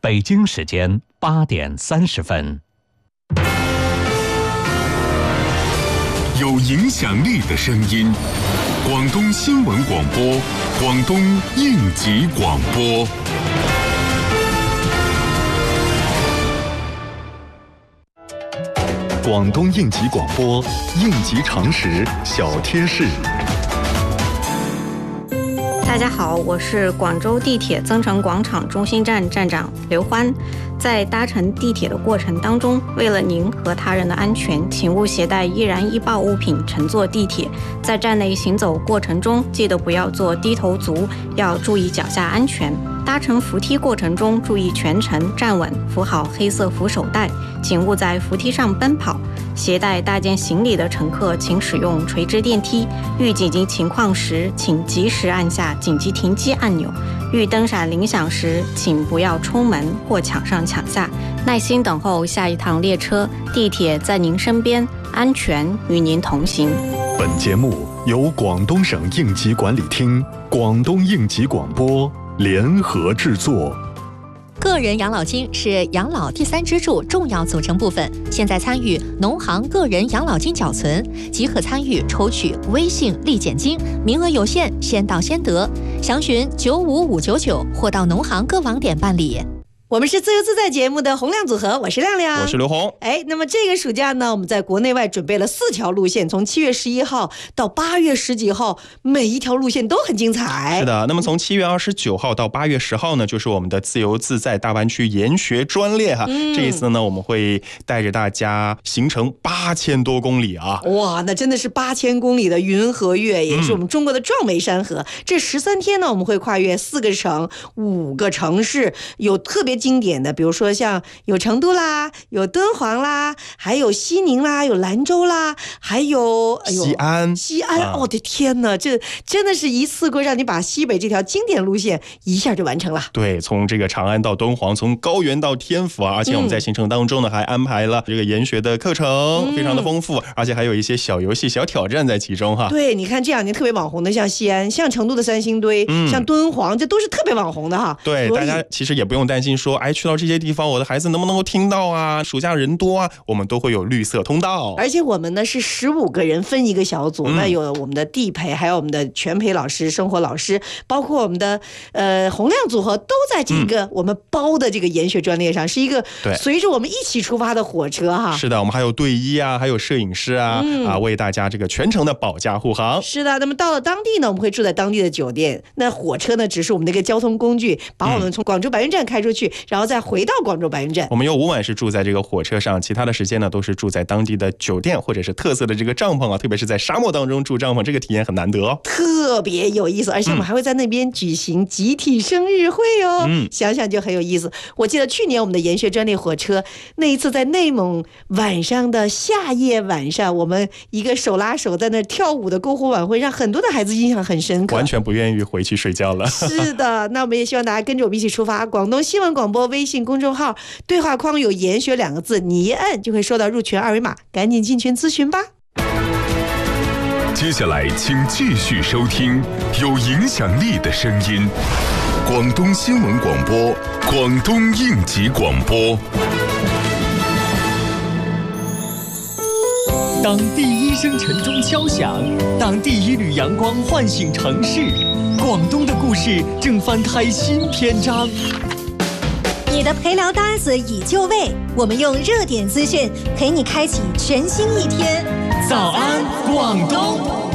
北京时间8点30分。 有影响力的声音，广东新闻广播，广东应急广播。 广东应急广播，应急常识小贴士。 大家好，我是广州地铁增城广场中心站站长刘欢。在搭乘地铁的过程当中，为了您和他人的安全，请勿携带易燃易爆物品乘坐地铁。在站内行走过程中，记得不要做低头族，要注意脚下安全。搭乘扶梯过程中，注意全程站稳，扶好黑色扶手带，请勿在扶梯上奔跑。携带大件行李的乘客，请使用垂直电梯。遇紧急情况时，请及时按下紧急停机按钮。遇灯闪铃响时，请不要出门或抢上抢下，耐心等候下一趟列车。地铁在您身边，安全与您同行。 本节目由广东省应急管理厅、广东应急广播联合制作。 个人养老金是养老第三支柱重要组成部分。现在参与农行个人养老金缴存，即可参与抽取微信立减金，名额有限，先到先得。详询95599或到农行各网点办理。 我们是自由自在节目的洪亮组合，我是亮亮， 我是刘红。 那么这个暑假呢，我们在国内外准备了4条路线，从7月11号到8月10几号，每一条路线都很精彩。 是的，那么从7月29号到8月10号呢，就是我们的自由自在大湾区研学专列哈。这一次呢，我们会带着大家行程8000多公里啊！ 哇，那真的是8000公里的云和月，也是我们中国的壮美山河。这13天呢，我们会跨越4个省、5个城市，有特别经典的，比如说像有成都啦，有敦煌啦，还有西宁啦，有兰州啦，还有西安。 我的天哪，这真的是一次过让你把西北这条经典路线一下就完成了。 对，从这个长安到敦煌，从高原到天府啊，而且我们在行程当中呢，还安排了这个研学的课程，非常的丰富，而且还有一些小游戏、小挑战在其中哈。 对，你看这2年特别网红的，像西安、像成都的三星堆、像敦煌，这都是特别网红的哈。 对，大家其实也不用担心说，去到这些地方，我的孩子能不能够听到啊？暑假人多啊，我们都会有绿色通道。 而且我们呢是15个人分一个小组，那有我们的地陪，还有我们的全陪老师、生活老师，包括我们的洪亮组合，都在这个我们包的这个研学专列上，是一个随着我们一起出发的火车哈。 是的，我们还有队医啊，还有摄影师啊，为大家这个全程的保驾护航。 是的，那么到了当地呢，我们会住在当地的酒店。那火车呢，只是我们的一个交通工具，把我们从广州白云站开出去，然后再回到广州白云站。 我们有5晚是住在这个火车上，其他的时间呢都是住在当地的酒店或者是特色的这个帐篷啊，特别是在沙漠当中住帐篷，这个体验很难得哦， 特别有意思。而且我们还会在那边举行集体生日会哦，想想就很有意思。我记得去年我们的研学专列火车那一次在内蒙晚上的夏夜晚上，我们一个手拉手在那跳舞的篝火晚会，让很多的孩子印象很深刻， 完全不愿意回去睡觉了。 是的，那我们也希望大家跟着我们一起出发。广东新闻广播微信公众号对话框有研学2个字，你一摁就会收到入群二维码，赶紧进群咨询吧。 接下来请继续收听有影响力的声音，广东新闻广播，广东应急广播。 当第1声晨钟敲响，当第1缕阳光唤醒城市，广东的故事正翻开新篇章。 你的陪聊搭子已就位，我们用热点资讯陪你开启全新一天。 早安，广东。